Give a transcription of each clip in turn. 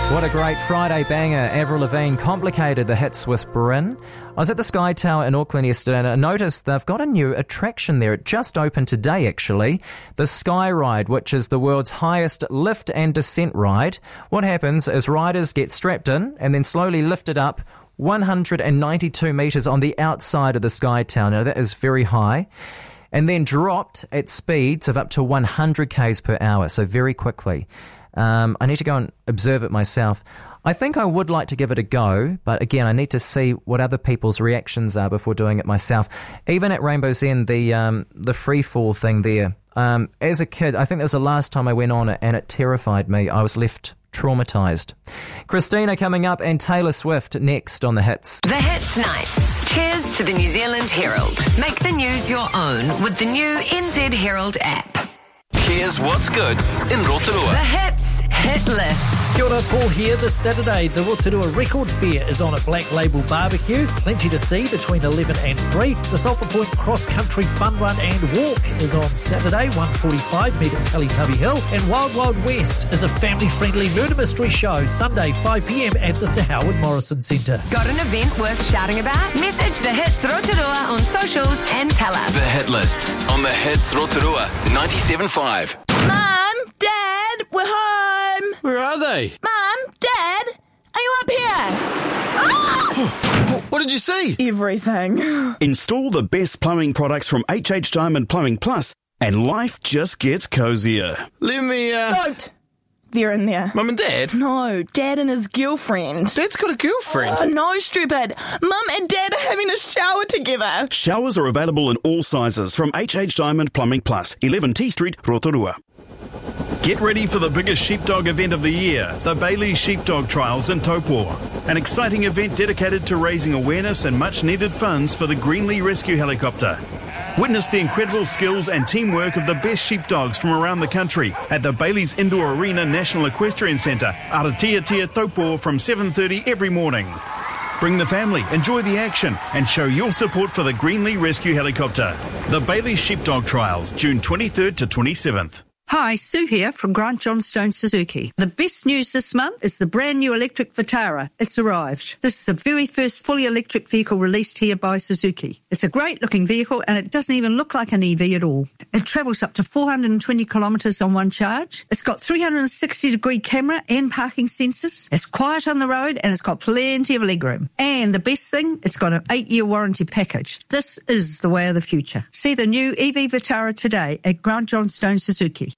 What a great Friday banger. Avril Lavigne complicated the hits with Bryn. I was at the Sky Tower in Auckland yesterday and I noticed they've got a new attraction there. It just opened today, actually. The Sky Ride, which is the world's highest lift and descent ride. What happens is riders get strapped in and then slowly lifted up 192 metres on the outside of the Sky Tower. Now, that is very high. And then dropped at speeds of up to 100 k's per hour, so very quickly. I need to go and observe it myself. I think I would like to give it a go, but again, I need to see what other people's reactions are before doing it myself. Even at Rainbow's End, the free fall thing there, as a kid, I think that was the last time I went on it, and it terrified me. I was left traumatised. Christina coming up, and Taylor Swift next on The Hits. The Hits Nights. Cheers to the New Zealand Herald. Make the news your own with the new NZ Herald app. Here's what's good in Rotorua. The Hits Hit List. Kia ora, Paul here. This Saturday, the Rotorua Record Fair is on at Black Label Barbecue. Plenty to see between 11 and 3. The Sulphur Point Cross Country Fun Run and Walk is on Saturday, 1:45, meet at Teletubby Hill. And Wild Wild West is a family-friendly murder mystery show, Sunday, 5 p.m. at the Sir Howard Morrison Centre. Got an event worth shouting about? Message The Hits Rotorua on socials and tell us. The Hit List on The Hits Rotorua 97.5. Mum, Dad, we're home. Where are they? Mum, Dad, are you up here? Ah! What did you see? Everything. Install the best plumbing products from HH Diamond Plumbing Plus, and life just gets cozier. Let me, Don't. They're in there. Mum and Dad? No, Dad and his girlfriend. Dad's got a girlfriend. Oh, no, stupid. Mum and Dad are having a shower together. Showers are available in all sizes from HH Diamond Plumbing Plus, 11 T Street, Rotorua. Get ready for the biggest sheepdog event of the year, the Bailey Sheepdog Trials in Taupo. An exciting event dedicated to raising awareness and much-needed funds for the Greenlee Rescue Helicopter. Witness the incredible skills and teamwork of the best sheepdogs from around the country at the Bailey's Indoor Arena National Equestrian Centre, Aratiatia Taupo, from 7:30 every morning. Bring the family, enjoy the action, and show your support for the Greenlee Rescue Helicopter. The Bailey Sheepdog Trials, June 23rd to 27th. Hi, Sue here from Grant Johnstone Suzuki. The best news this month is the brand new electric Vitara. It's arrived. This is the very first fully electric vehicle released here by Suzuki. It's a great looking vehicle and it doesn't even look like an EV at all. It travels up to 420 kilometres on one charge. It's got 360-degree camera and parking sensors. It's quiet on the road and it's got plenty of legroom. And the best thing, it's got an 8-year warranty package. This is the way of the future. See the new EV Vitara today at Grant Johnstone Suzuki.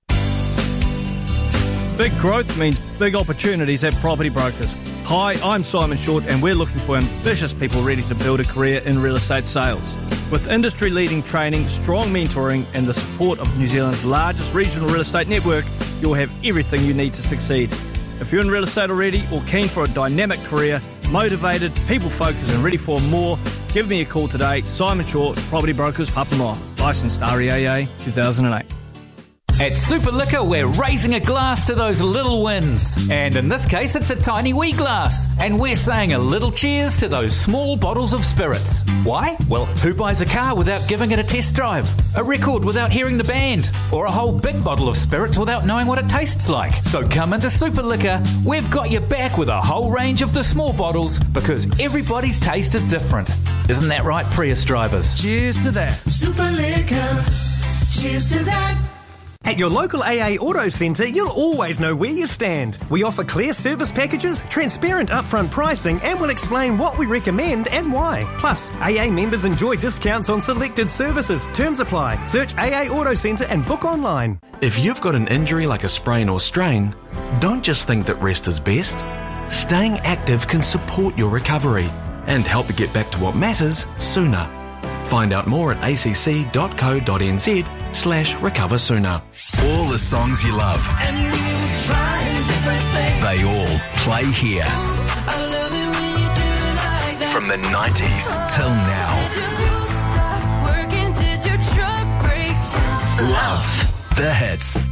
Big growth means big opportunities at Property Brokers. Hi, I'm Simon Short and we're looking for ambitious people ready to build a career in real estate sales. With industry-leading training, strong mentoring and the support of New Zealand's largest regional real estate network, you'll have everything you need to succeed. If you're in real estate already or keen for a dynamic career, motivated, people-focused and ready for more, give me a call today. Simon Short, Property Brokers, Papamoa. Licensed REAA 2008. At Super Liquor, we're raising a glass to those little wins. And in this case, it's a tiny wee glass. And we're saying a little cheers to those small bottles of spirits. Why? Well, who buys a car without giving it a test drive? A record without hearing the band? Or a whole big bottle of spirits without knowing what it tastes like? So come into Super Liquor. We've got your back with a whole range of the small bottles because everybody's taste is different. Isn't that right, Prius drivers? Cheers to that. Super Liquor. Cheers to that. At your local AA Auto Centre, you'll always know where you stand. We offer clear service packages, transparent upfront pricing, and we'll explain what we recommend and why. Plus, AA members enjoy discounts on selected services. Terms apply. Search AA Auto Centre and book online. If you've got an injury like a sprain or strain, don't just think that rest is best. Staying active can support your recovery and help you get back to what matters sooner. Find out more at acc.co.nz/recoversooner. All the songs you love. And we were trying different things. They all play here. I love it when you do it like that. From the 90s till now. Love the hits.